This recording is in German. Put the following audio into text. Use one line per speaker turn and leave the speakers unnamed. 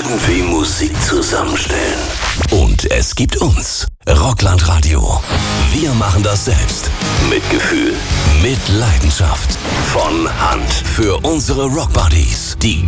irgendwie Musik zusammenstellen. Und es gibt uns, Rockland-Radio. Wir machen das selbst. Mit Gefühl, mit Leidenschaft. Von Hand. Für unsere Rockbuddies, die